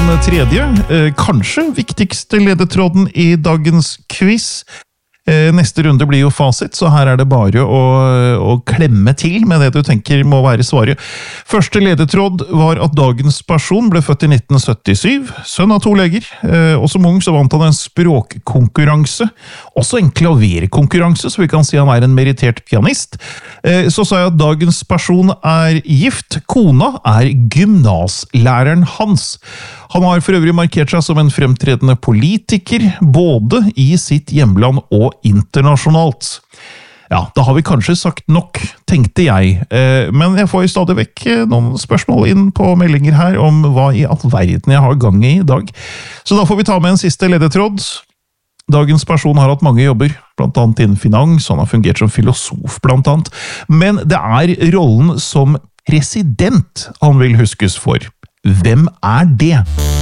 den tredje, kanskje viktigste ledetråden i dagens quiz. Neste runde blir jo fasit, så her er det bare å klemme til med det du tenker må være svaret. Første ledetråd var at dagens person ble født i 1977, sønn av 2 leger, og som ung så vant han en språkkonkurranse, også en klaverkonkurranse, så vi kan si han er en merittert pianist. Så sa jeg at dagens person er gift, kona er gymnaslæreren hans. Han har for øvrig markert seg som en fremtredende politiker, både i sitt hjemland og internasjonalt. Ja, da har vi kanskje sagt nok, tenkte jeg, men jeg får jo stadig vekk noen spørsmål inn på meldinger her om hva i all verden jeg har gang i dag. Så da får vi ta med en siste ledetråd. Dagens person har hatt mange jobber, blant annet innen finans, han har fungert som filosof blant annet, men det er rollen som president han vil huskes for. Hvem er det?